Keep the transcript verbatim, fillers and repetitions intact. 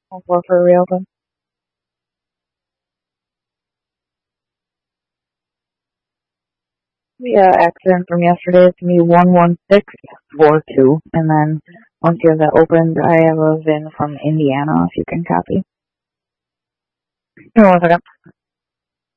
I'll go for reopen. The uh, accident from yesterday is going to be one one six four two, and then once you have that opened, I have a V I N from Indiana, if you can copy. Give me one second.